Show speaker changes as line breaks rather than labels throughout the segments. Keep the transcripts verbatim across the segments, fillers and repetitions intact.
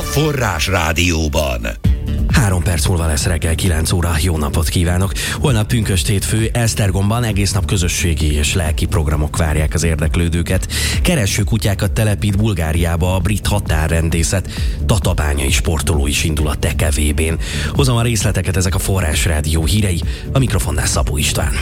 Forrás Rádióban.
Három perc múlva lesz reggel kilenc óra. Jó napot kívánok! Holnap pünkösdhétfő Esztergomban egész nap közösségi és lelki programok várják az érdeklődőket. Keresőkutyákat telepít Bulgáriába a brit határrendészet. Tatabányai sportoló is indul a Teke vé bén. Hozom a részleteket, ezek a Forrás Rádió hírei. A mikrofonnál Szabó István.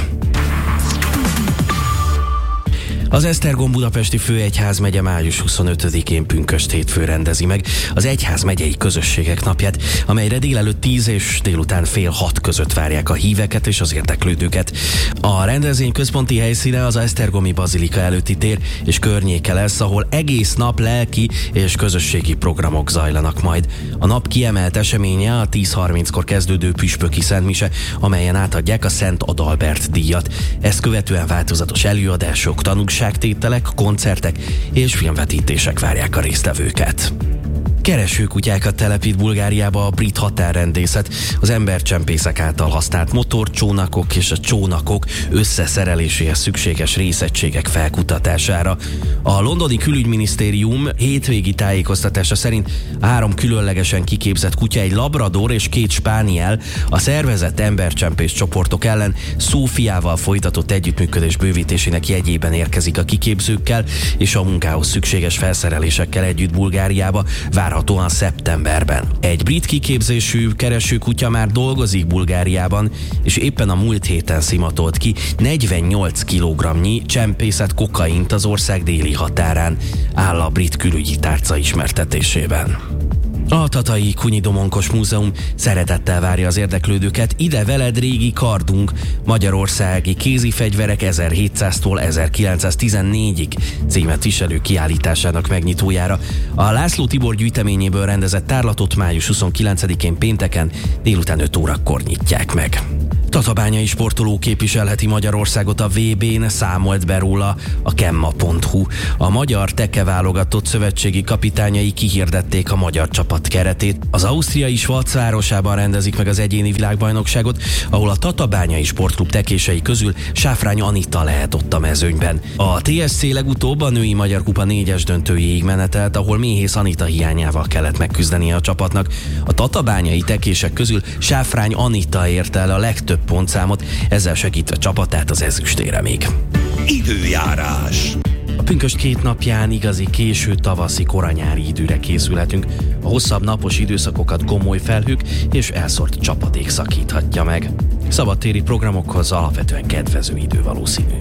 Az Esztergom-Budapesti Főegyházmegye május huszonötödikén pünkösdhétfőn rendezi meg az egyházmegyei közösségek napját, amelyre délelőtt tíz és délután fél hat között várják a híveket és az érdeklődőket. A rendezvény központi helyszíne az esztergomi bazilika előtti tér és környéke lesz, ahol egész nap lelki és közösségi programok zajlanak majd. A nap kiemelt eseménye a tíz harminckor kezdődő püspöki szentmise, amelyen átadják a Szent Adalbert díjat. Ezt követően változatos előadások, tanúságtételek, koncertek és filmvetítések várják a résztvevőket. Keresőkutyákat telepít Bulgáriába a brit határrendészet. Az embercsempészek által használt motorcsónakok és a csónakok összeszereléséhez szükséges részegységek felkutatására. A londoni külügyminisztérium hétvégi tájékoztatása szerint három különlegesen kiképzett kutya, egy labrador és két spániel a szervezett embercsempész csoportok ellen Szófiával folytatott együttműködés bővítésének jegyében érkezik a kiképzőkkel és a munkához szükséges felszerelésekkel együtt Bulgáriába, várhatóan szeptemberben. Egy brit kiképzésű keresőkutya már dolgozik Bulgáriában, és éppen a múlt héten szimatolt ki negyvennyolc kilogramnyi csempészet kokaint az ország déli határán, áll a brit külügyi tárca ismertetésében. A Tatai Kunyi-Domonkos Múzeum szeretettel várja az érdeklődőket. Ide veled régi kardunk, magyarországi kézifegyverek ezerhétszáztól ezerkilencszáztizennégyig címet viselő kiállításának megnyitójára. A László Tibor gyűjteményéből rendezett tárlatot május huszonkilencedikén pénteken délután öt órakor nyitják meg. Tatabányai sportoló képviselheti Magyarországot a vé bén, számolt be róla a kemma pont hu. A magyar teke válogatott szövetségi kapitányai kihirdették a magyar csapat keretét. Az ausztriai Schwaz városában rendezik meg az egyéni világbajnokságot, ahol a Tatabányai Sportklub tekései közül Sáfrány Anita lehet ott a mezőnyben. A té es cé legutóbb a női Magyar Kupa négyes döntőjéig menetelt, ahol Méhész Anita hiányával kellett megküzdenie a csapatnak. A tatabányai tekések közül Sáfrány Anita ért el a legtöbb pontszámot, ezzel segítve csapatát az ezüstére még.
Időjárás.
A pünkösd két napján igazi késő tavaszi koranyári időre készülhetünk. A hosszabb napos időszakokat gomoly felhők és elszórt csapadék szakíthatja meg. Szabadtéri programokhoz alapvetően kedvező idő valószínű.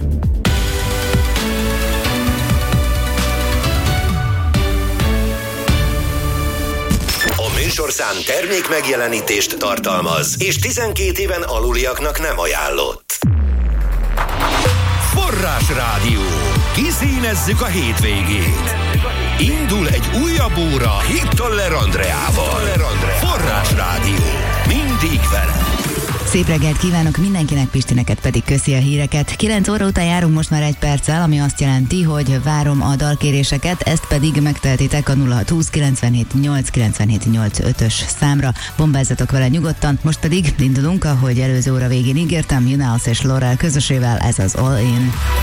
Műsorszám termék megjelenítést tartalmaz, és tizenkét éven aluliaknak nem ajánlott. Forrás Rádió. Kiszínezzük a hétvégét. Indul egy újabb óra Hittoller Andreával. Forrás Rádió. Mindig vele.
Szép reggelt kívánok mindenkinek, Pistineket pedig köszi a híreket. kilenc óra után járunk most már egy perccel, ami azt jelenti, hogy várom a dalkéréseket, ezt pedig megteltitek a nulla hat húsz kilencvenhét nyolc kilencvenhét nyolc ötös számra. Bombázzatok vele nyugodtan, most pedig indulunk, ahogy előző óra végén ígértem, Junals és Laurel közösével, ez az All In.